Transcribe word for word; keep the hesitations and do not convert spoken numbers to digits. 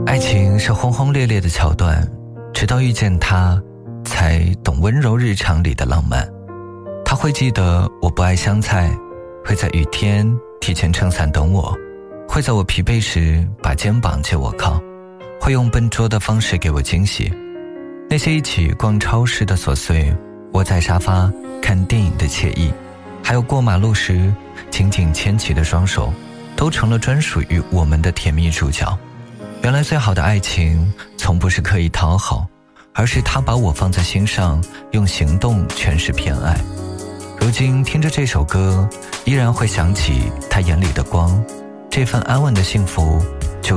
爱情是轰轰烈烈的桥段，直到遇见他，才懂温柔日常里的浪漫。他会记得我不爱香菜，会在雨天提前撑伞等我，会在我疲惫时把肩膀借我靠，会用笨拙的方式给我惊喜。那些一起逛超市的琐碎，窝在沙发看电影的惬意，还有过马路时紧紧牵起的双手，都成了专属于我们的甜蜜主角。原来最好的爱情从不是刻意讨好，而是他把我放在心上，用行动诠释偏爱。如今听着这首歌，依然会想起他眼里的光，这份安稳的幸福